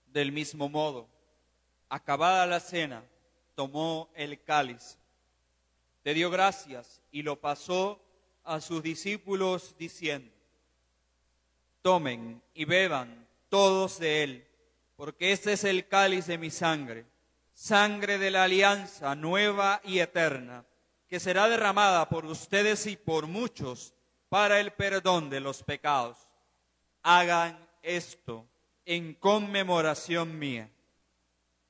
Del mismo modo, acabada la cena, tomó el cáliz, te dio gracias y lo pasó a sus discípulos diciendo: tomen y beban todos de él, porque este es el cáliz de mi sangre, sangre de la alianza nueva y eterna, que será derramada por ustedes y por muchos para el perdón de los pecados. Hagan esto en conmemoración mía.